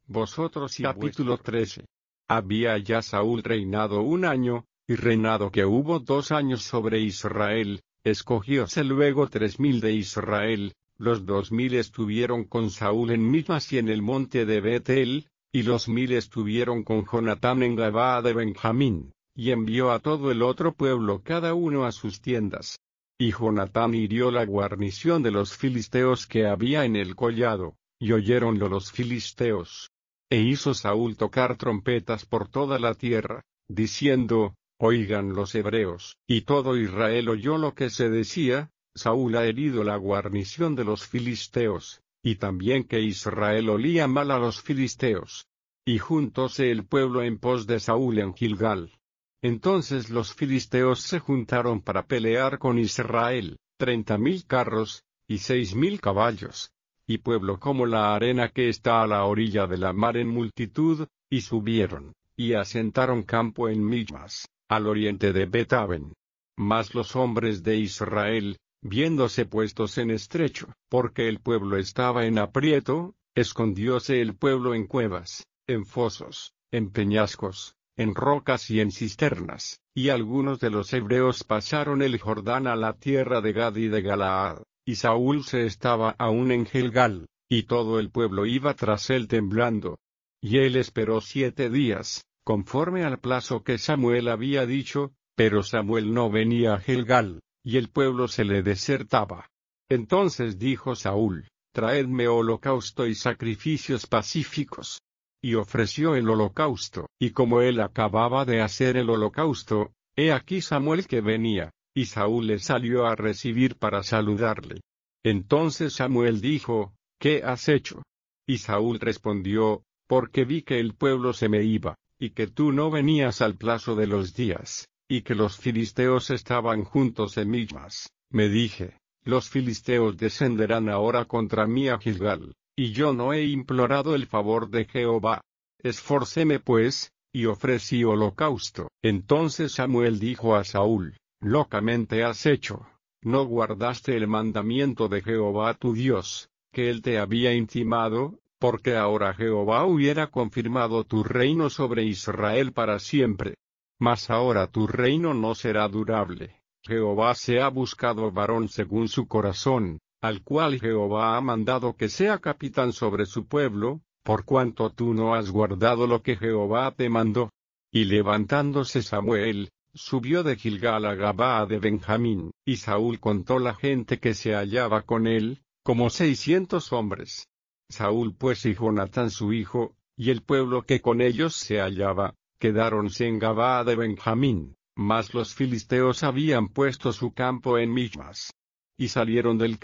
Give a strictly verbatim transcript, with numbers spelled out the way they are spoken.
Vosotros y capítulo trece. Había ya Saúl reinado un año, y reinado que hubo dos años sobre Israel, escogióse luego tres mil de Israel, los dos mil estuvieron con Saúl en Michmas y en el monte de Betel, y los mil estuvieron con Jonatán en Gabaa de Benjamín, y envió a todo el otro pueblo cada uno a sus tiendas. Y Jonatán hirió la guarnición de los filisteos que había en el collado, y oyéronlo los filisteos. E hizo Saúl tocar trompetas por toda la tierra, diciendo, oigan los hebreos. Y todo Israel oyó lo que se decía, Saúl ha herido la guarnición de los filisteos, y también que Israel olía mal a los filisteos. Y juntóse el pueblo en pos de Saúl en Gilgal. Entonces los filisteos se juntaron para pelear con Israel, treinta mil carros, y seis mil caballos, y pueblo como la arena que está a la orilla de la mar en multitud, y subieron, y asentaron campo en Michmas, al oriente de Bet-aven. Mas los hombres de Israel, viéndose puestos en estrecho, porque el pueblo estaba en aprieto, escondióse el pueblo en cuevas, en fosos, en peñascos, en rocas y en cisternas, y algunos de los hebreos pasaron el Jordán a la tierra de Gad y de Galaad, y Saúl se estaba aún en Gilgal, y todo el pueblo iba tras él temblando. Y él esperó siete días, conforme al plazo que Samuel había dicho, pero Samuel no venía a Gilgal, y el pueblo se le desertaba. Entonces dijo Saúl, traedme holocausto y sacrificios pacíficos. Y ofreció el holocausto, y como él acababa de hacer el holocausto, he aquí Samuel que venía, y Saúl le salió a recibir para saludarle. Entonces Samuel dijo, ¿qué has hecho? Y Saúl respondió, porque vi que el pueblo se me iba, y que tú no venías al plazo de los días, y que los filisteos estaban juntos en Michmas. Me dije, los filisteos descenderán ahora contra mí a Gilgal, y yo no he implorado el favor de Jehová. Esforcéme pues, y ofrecí holocausto. Entonces Samuel dijo a Saúl, locamente has hecho, no guardaste el mandamiento de Jehová tu Dios, que él te había intimado, porque ahora Jehová hubiera confirmado tu reino sobre Israel para siempre. Mas ahora tu reino no será durable. Jehová se ha buscado varón según su corazón, al cual Jehová ha mandado que sea capitán sobre su pueblo, por cuanto tú no has guardado lo que Jehová te mandó. Y levantándose Samuel, subió de Gilgal a Gabaa de Benjamín, y Saúl contó la gente que se hallaba con él, como seiscientos hombres. Saúl pues y Jonatán su hijo, y el pueblo que con ellos se hallaba, quedáronse en Gabaa de Benjamín, mas los filisteos habían puesto su campo en Michmas. Y salieron del